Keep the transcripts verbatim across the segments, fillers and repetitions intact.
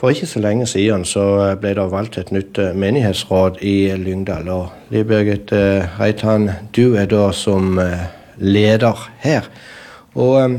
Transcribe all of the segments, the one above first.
For ikke så lenge siden så ble det valgt et nytt menighetsråd i Lyngdal. Og Liv Birgit Reitan, du er da som leder her. Og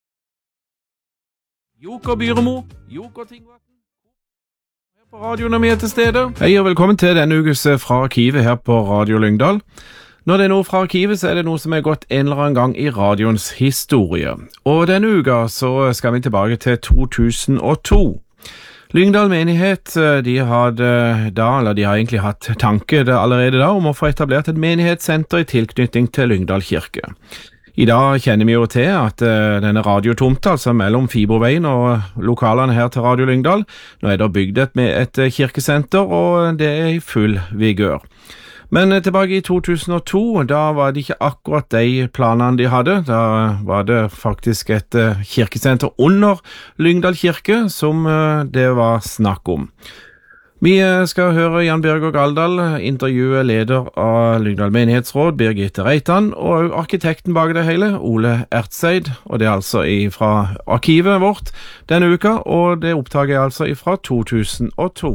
Joker Byremo, Joker Tingvatten, her på radioen er vi til stede. Hei og velkommen til denne ukes fra Arkivet her på Radio Lyngdal. Når det er noe fra Arkivet, så er det noe som er gått en eller annen gang i radioens historie. Og denne uka så skal vi tilbake til to tusen og to. Lyngdal menighet, de hadde da, eller de har egentlig hatt tanke allerede da, om å få etablert et menighetssenter i tilknytning til Lyngdal kirke. I dag kjenner vi jo til at uh, denne radiotomta, altså mellom Fiberveien og lokalene her til Radio Lyngdal, nå er det bygd et, med et uh, kirkesenter, og det er i full vigør. Men uh, tilbake i to tusen og to, da var det ikke akkurat de planene de hadde. Da var det faktisk et uh, kirkesenter under Lyngdal kirke som uh, det var snakk om. Vi skal høre Jan Bjørg og Galdal intervjue leder av Lyngdal menighetsråd, Birgitte Reitan, og arkitekten bak det hele, Ole Ertseid, og det er altså fra arkivet vårt denne uka, og det opptaket er altså fra to tusen og to.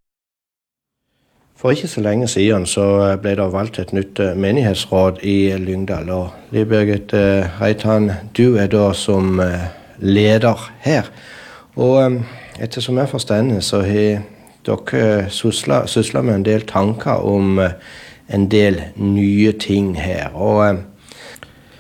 For ikke så lenge siden så ble det valgt et nytt menighetsråd i Lyngdal. Og Liv Birgit Reitan, du er da som leder her. Og etter som jeg forstår så har dere sysler, sysler med en del tanker om en del nye ting her. Og